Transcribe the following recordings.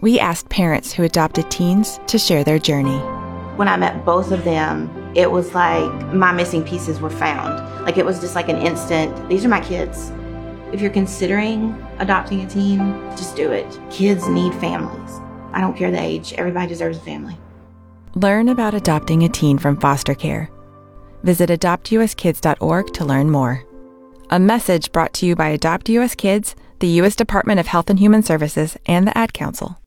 we asked parents who adopted teens to share their journey. When I met both of them, it was like my missing pieces were found. Like it was just like an instant, these are my kids. If you're considering adopting a teen, just do it. Kids need families. I don't care the age. Everybody deserves a family. Learn about adopting a teen from foster care. Visit adoptuskids.org to learn more. A message brought to you by Adopt US Kids, the U.S. Department of Health and Human Services, and the Ad Council.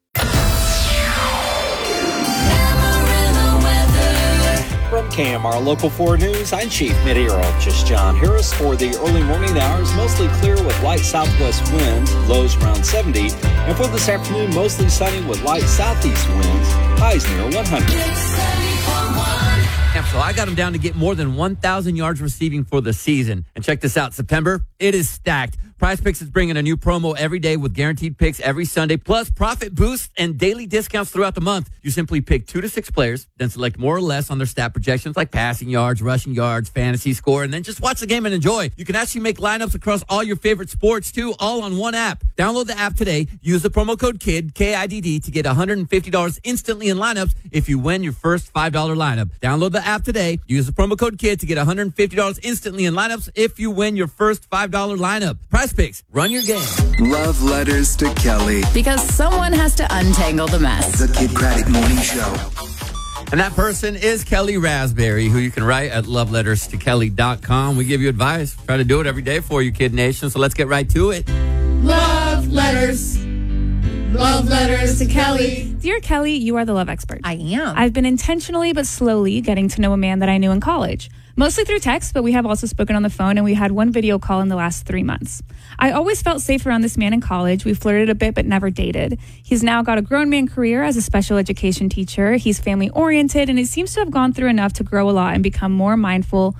From KMR Local 4 News, I'm Chief Meteorologist John Harris. For the early morning hours, mostly clear with light southwest winds, lows around 70. And for this afternoon, mostly sunny with light southeast winds, highs near 100. So I got him down to get more than 1,000 yards receiving for the season. And check this out, September, it is stacked. Prize Picks is bringing a new promo every day with guaranteed picks every Sunday, plus profit boosts and daily discounts throughout the month. You simply pick 2 to 6 players, then select more or less on their stat projections like passing yards, rushing yards, fantasy score, and then just watch the game and enjoy. You can actually make lineups across all your favorite sports, too, all on one app. Download the app today. Use the promo code KIDD, K-I-D-D, to get $150 instantly in lineups if you win your first $5 lineup. Download the app today. Use the promo code KIDD to get $150 instantly in lineups if you win your first $5 lineup. Prize Picks. Run your game. Love letters to Kelly. Because someone has to untangle the mess. The Kid Craddock Morning Show. And that person is Kelly Raspberry, who you can write at loveletterstokelly.com. We give you advice. Try to do it every day for you, Kid Nation. So let's get right to it. Love letters. Love letters to Kelly. Dear Kelly, you are the love expert. I am. I've been intentionally but slowly getting to know a man that I knew in college. Mostly through text, but we have also spoken on the phone, and we had one video call in the last 3 months. I always felt safe around this man in college. We flirted a bit, but never dated. He's now got a grown man career as a special education teacher. He's family oriented, and it seems to have gone through enough to grow a lot and become more mindful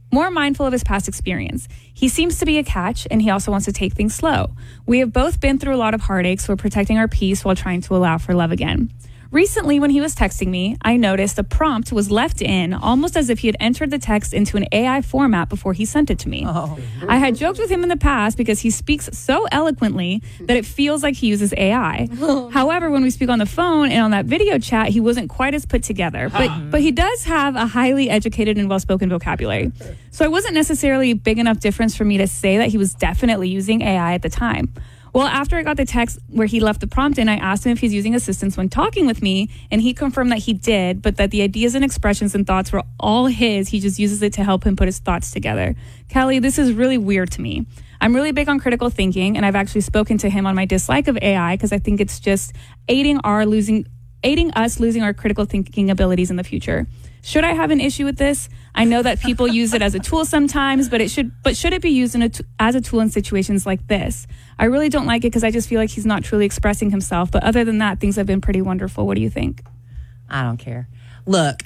of his past experience. He seems to be a catch, and he also wants to take things slow. We have both been through a lot of heartaches. We're protecting our peace while trying to allow for love again. Recently, when he was texting me, I noticed a prompt was left in almost as if he had entered the text into an AI format before he sent it to me. Oh. I had joked with him in the past because he speaks so eloquently that it feels like he uses AI. However, when we speak on the phone and on that video chat, he wasn't quite as put together. But he does have a highly educated and well-spoken vocabulary. So it wasn't necessarily a big enough difference for me to say that he was definitely using AI at the time. Well, after I got the text where he left the prompt in, I asked him if he's using assistance when talking with me, and he confirmed that he did, but that the ideas and expressions and thoughts were all his. He just uses it to help him put his thoughts together. Kelly, this is really weird to me. I'm really big on critical thinking, and I've actually spoken to him on my dislike of AI because I think it's just aiding us losing our critical thinking abilities in the future. Should I have an issue with this? I know that people use it as a tool sometimes, but should it be used as a tool in situations like this? I really don't like it because I just feel like he's not truly expressing himself. But other than that, things have been pretty wonderful. What do you think? I don't care. Look,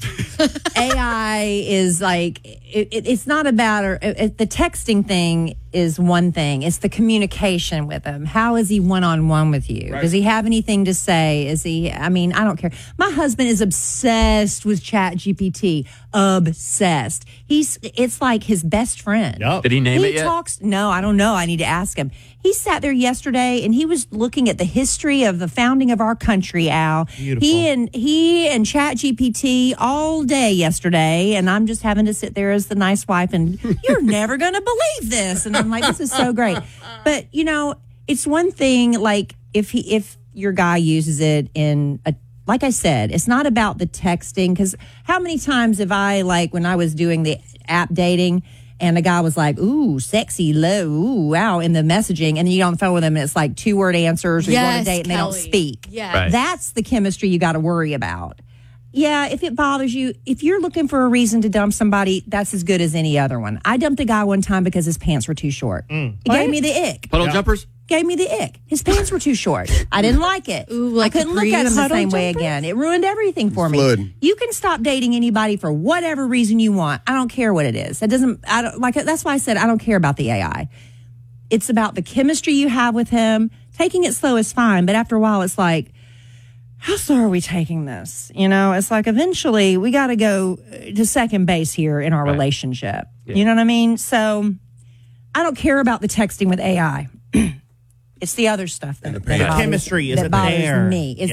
AI is like, it's not about, the texting thing is one thing. It's the communication with him. How is he one-on-one with you? Right. Does he have anything to say? I don't care. My husband is obsessed with ChatGPT. Obsessed. It's like his best friend. Yep. Did he name it yet? No, I don't know. I need to ask him. He sat there yesterday and he was looking at the history of the founding of our country, Al. Beautiful. He and ChatGPT all day yesterday, and I'm just having to sit there as the nice wife and you're never going to believe this. And I'm like, this is so great. But, it's one thing, like, if your guy uses it like I said, it's not about the texting, because how many times have I, like, when I was doing the app dating, and the guy was like, ooh, sexy, low, ooh, wow, in the messaging. And then you get on the phone with them and it's like 2-word answers or you go on a date and they don't speak. Yeah. Right. That's the chemistry you got to worry about. Yeah, if it bothers you, if you're looking for a reason to dump somebody, that's as good as any other one. I dumped a guy one time because his pants were too short. It gave me the ick. Puddle jumpers? Gave me the ick. His pants were too short. I didn't like it. Ooh, like I couldn't look at him the same way jumpers? again. It ruined everything for me. Flood. You can stop dating anybody for whatever reason you want. I don't care what it is. That's why I said I don't care about the AI. It's about the chemistry you have with him. Taking it slow is fine, but after a while it's like, how slow are we taking this? It's like eventually we got to go to second base here in our relationship. Yeah. You know what I mean? So I don't care about the texting with AI. It's the other stuff that chemistry isn't bothers there. me.